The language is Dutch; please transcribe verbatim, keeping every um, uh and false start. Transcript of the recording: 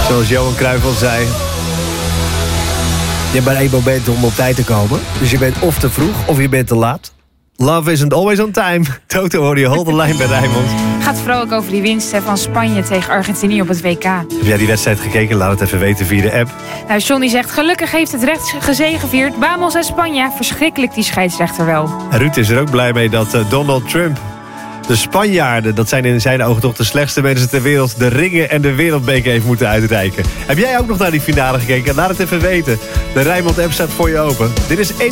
Zoals Johan Cruijff al zei. Je hebt maar één moment om op tijd te komen. Dus je bent of te vroeg of je bent te laat. Love isn't always on time. Toto hoor je hold de lijn bij Rijnmond. Gaat vrolijk over die winst hè, van Spanje tegen Argentinië op het W K. Heb jij die wedstrijd gekeken? Laat het even weten via de app. Nou, Johnny zegt, gelukkig heeft het recht gezegevierd. Vamos en Spanje, verschrikkelijk die scheidsrechter wel. En Ruud is er ook blij mee dat uh, Donald Trump... de Spanjaarden, dat zijn in zijn ogen toch de slechtste mensen ter wereld... de ringen en de wereldbeker heeft moeten uitreiken. Heb jij ook nog naar die finale gekeken? Laat het even weten. De Rijnmond app staat voor je open. Dit is één.